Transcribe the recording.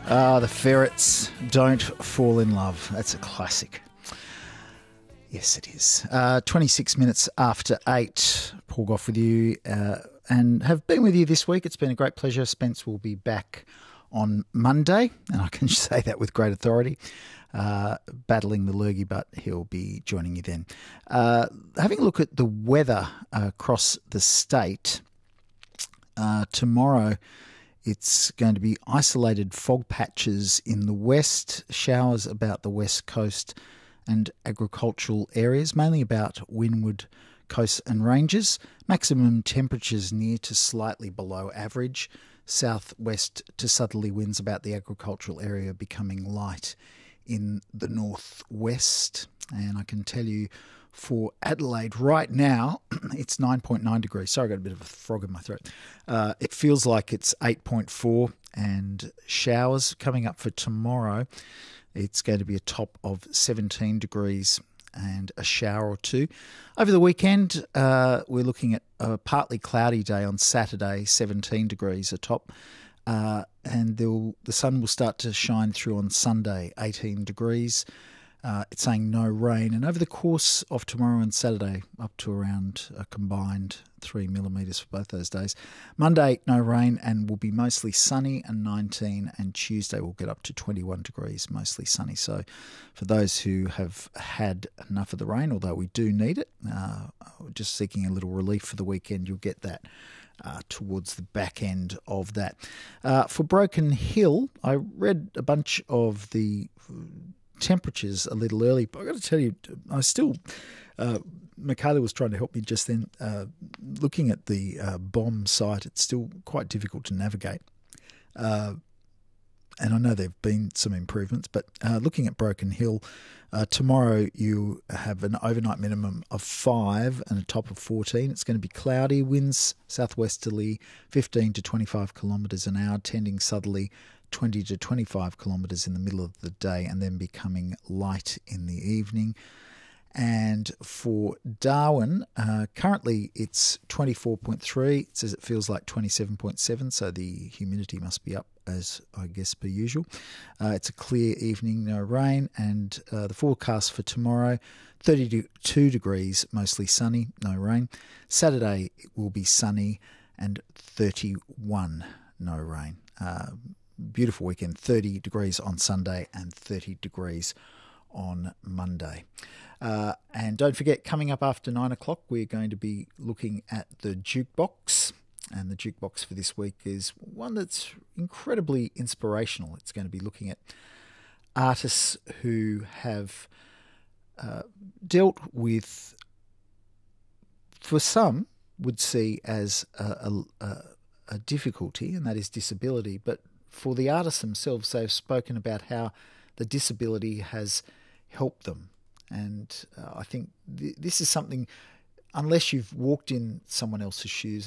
The Ferrets Don't Fall in Love. That's a classic. Yes, it is. 26 minutes after 8. Paul Gough with you and have been with you this week. It's been a great pleasure. Spence will be back on Monday, and I can say that with great authority. Battling the lurgy, but he'll be joining you then. Having a look at the weather across the state, tomorrow it's going to be isolated fog patches in the west, showers about the west coast and agricultural areas, mainly about windward coasts and ranges. Maximum temperatures near to slightly below average. Southwest to southerly winds about the agricultural area becoming light in the northwest. And I can tell you for Adelaide right now, it's 9.9 degrees. Sorry, I got a bit of a frog in my throat. It feels like it's 8.4, and showers coming up for tomorrow. It's going to be a top of 17 degrees and a shower or two. Over the weekend, we're looking at a partly cloudy day on Saturday, 17 degrees a top. And the sun will start to shine through on Sunday, 18 degrees. It's saying no rain. And over the course of tomorrow and Saturday, up to around a combined 3 millimetres for both those days. Monday, no rain and will be mostly sunny and 19. And Tuesday will get up to 21 degrees, mostly sunny. So for those who have had enough of the rain, although we do need it, just seeking a little relief for the weekend, you'll get that towards the back end of that. For Broken Hill, I read a bunch of the temperatures a little early, but I've got to tell you, I still, Michaela was trying to help me just then, looking at the bomb site, it's still quite difficult to navigate. And I know there have been some improvements, but looking at Broken Hill, tomorrow you have an overnight minimum of 5 and a top of 14. It's going to be cloudy, winds southwesterly 15 to 25 kilometres an hour, tending southerly 20 to 25 kilometres in the middle of the day, and then becoming light in the evening. And for Darwin, currently it's 24.3. It says it feels like 27.7, so the humidity must be up, as I guess per usual. It's a clear evening, no rain, and the forecast for tomorrow, 32 degrees, mostly sunny, no rain. Saturday it will be sunny and 31, no rain. Beautiful weekend, 30 degrees on Sunday and 30 degrees on Monday. And don't forget, coming up after 9 o'clock, we're going to be looking at the jukebox. And the jukebox for this week is one that's incredibly inspirational. It's going to be looking at artists who have dealt with, for some, would see as a difficulty, and that is disability. But for the artists themselves, they've spoken about how the disability has helped them. And I think this is something, unless you've walked in someone else's shoes